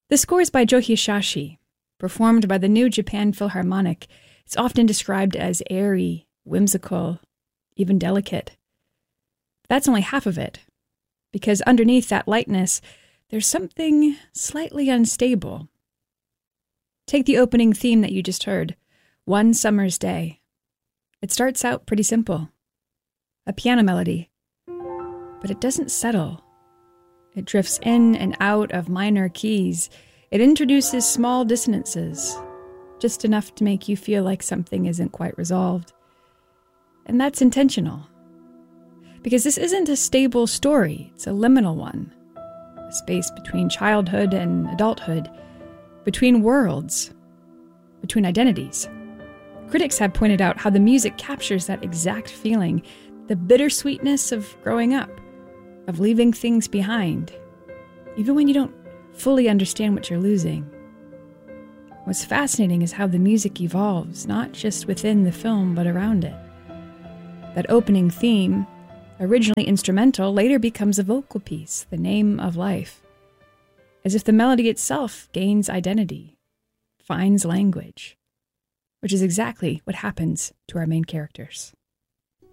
The score is by Joe Hisaishi, performed by the New Japan Philharmonic. It's often described as airy, whimsical, even delicate. That's only half of it, because underneath that lightness, there's something slightly unstable. Take the opening theme that you just heard, One Summer's Day. It starts out pretty simple, a piano melody, but it doesn't settle. It drifts in and out of minor keys. It introduces small dissonances, just enough to make you feel like something isn't quite resolved. And that's intentional, because this isn't a stable story, it's a liminal one. A space between childhood and adulthood, between worlds, between identities. Critics have pointed out how the music captures that exact feeling, the bittersweetness of growing up, of leaving things behind, even when you don't fully understand what you're losing. What's fascinating is how the music evolves, not just within the film, but around it. That opening theme, originally instrumental, later becomes a vocal piece, the name of life, as if the melody itself gains identity, finds language, which is exactly what happens to our main characters.